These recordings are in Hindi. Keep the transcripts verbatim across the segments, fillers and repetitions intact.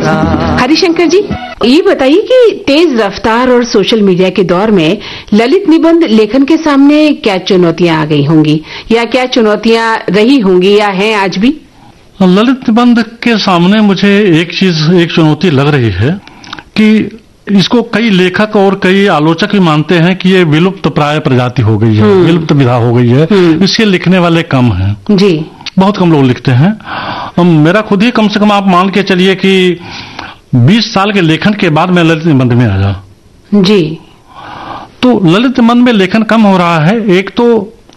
हरिशंकर जी, ये बताइए कि तेज रफ्तार और सोशल मीडिया के दौर में ललित निबंध लेखन के सामने क्या चुनौतियां आ गई होंगी, या क्या चुनौतियां रही होंगी या हैं आज भी? ललित निबंध के सामने मुझे एक चीज, एक चुनौती लग रही है कि इसको कई लेखक और कई आलोचक भी मानते हैं कि ये विलुप्त प्राय प्रजाति हो गई है, विलुप्त विधा हो गई है, इसके लिखने वाले कम हैं जी, बहुत कम लोग लिखते हैं। मेरा खुद ही कम से कम आप मान के चलिए कि बीस साल के लेखन के बाद मैं ललित निबंध में आया जी। तो ललित निबंध में लेखन कम हो रहा है। एक तो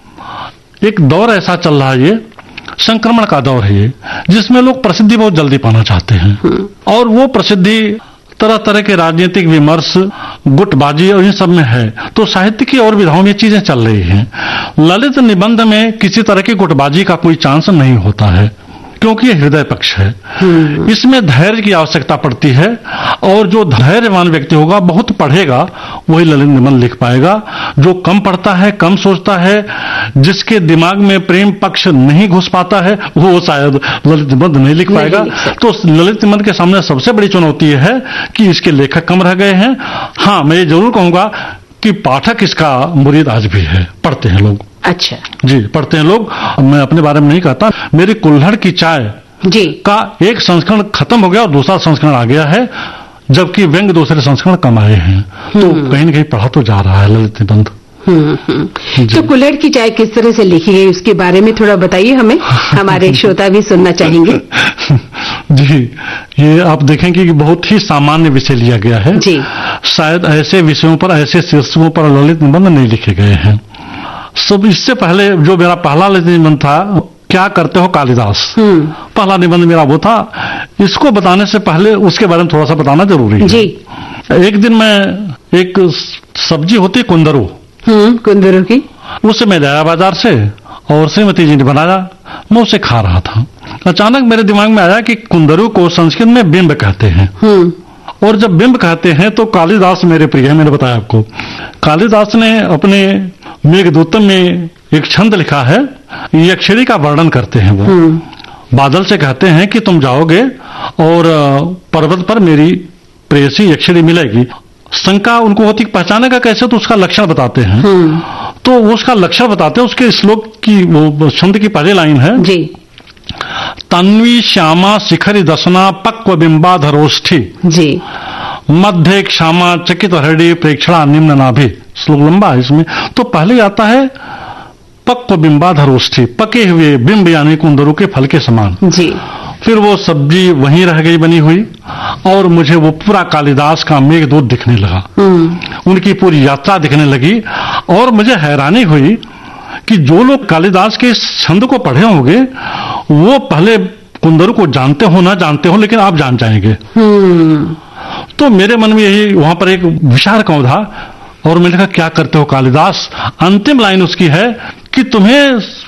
एक दौर ऐसा चल रहा है, ये संक्रमण का दौर है ये, जिसमें लोग प्रसिद्धि बहुत जल्दी पाना चाहते हैं, और वो प्रसिद्धि तरह तरह के राजनीतिक विमर्श, गुटबाजी और इन सब में है। तो साहित्य की और विधाओं में चीजें चल रही हैं। ललित निबंध में किसी तरह की गुटबाजी का कोई चांस नहीं होता है, क्योंकि ये हृदय पक्ष है। इसमें धैर्य की आवश्यकता पड़ती है, और जो धैर्यवान व्यक्ति होगा, बहुत पढ़ेगा, वही ललित निबंध लिख पाएगा। जो कम पढ़ता है, कम सोचता है, जिसके दिमाग में प्रेम पक्ष नहीं घुस पाता है, वो शायद ललित निबंध नहीं लिख पाएगा। तो ललित निबंध के सामने सबसे बड़ी चुनौती है कि इसके लेखक कम रह गए हैं। हाँ, मैं ये जरूर कहूंगा कि पाठक इसका मुरीद आज भी है, पढ़ते हैं लोग। अच्छा जी, पढ़ते हैं लोग। मैं अपने बारे में नहीं कहता, मेरी कुल्हड़ की चाय जी का एक संस्करण खत्म हो गया और दूसरा संस्करण आ गया है, जबकि व्यंग दूसरे संस्करण कम आए हैं। तो कहीं न कहीं पढ़ा तो जा रहा है ललित निबंध। तो कुल्हड़ की चाय किस तरह से लिखी गई, उसके बारे में थोड़ा बताइए हमें, हमारे श्रोता भी सुनना चाहेंगे। जी, ये आप देखेंगे कि बहुत ही सामान्य विषय लिया गया है जी। शायद ऐसे विषयों पर, ऐसे शीर्षकों पर ललित निबंध नहीं लिखे गए हैं। सब इससे पहले जो मेरा पहला ललित निबंध था, क्या करते हो कालिदास, पहला निबंध मेरा वो था। इसको बताने से पहले उसके बारे में थोड़ा सा बताना जरूरी है जी। एक दिन मैं, एक सब्जी होती कुंदरू, कुंदरू की, उससे मैं लाया बाजार से, और श्रीमती जी ने बनाया, मैं उसे खा रहा था। अचानक मेरे दिमाग में आया कि कुंदरू को संस्कृत में बिंब कहते हैं, और जब बिंब कहते हैं तो कालिदास मेरे प्रिय है। मैंने बताया आपको, कालिदास ने अपने मेघदूतम में एक छंद लिखा है, यक्षिणी का वर्णन करते हैं। वो बादल से कहते हैं कि तुम जाओगे और पर्वत पर मेरी प्रेयसी यक्षिणी मिलेगी। शंका उनको होती, पहचानेगा कैसे, तो उसका लक्षण बताते हैं। तो वो उसका लक्षण बताते हैं। उसके श्लोक की, वो छंद की पहली लाइन है जी, तन्वी श्यामा शिखरी दसना पक्व बिंबाधरोष्ठी जी, मध्य क्षमा चकित हृदय प्रेक्षणा निम्न नाभि। श्लोक लंबा है इसमें। तो पहले आता है पक्व बिंबाधरोष्ठी, पके हुए बिंब यानी कुंदरू के फल के समान जी। फिर वो सब्जी वहीं रह गई बनी हुई, और मुझे वो पूरा कालिदास का मेघदूत दिखने लगा, उनकी पूरी यात्रा दिखने लगी। और मुझे हैरानी हुई कि जो लोग कालिदास के इस छंद को पढ़े होंगे, वो पहले कुंदरू को जानते हो ना जानते हो, लेकिन आप जान जाएंगे। तो मेरे मन में यही, वहां पर एक विचार क्यों था, और मैंने कहा क्या करते हो कालिदास। अंतिम लाइन उसकी है कि तुम्हें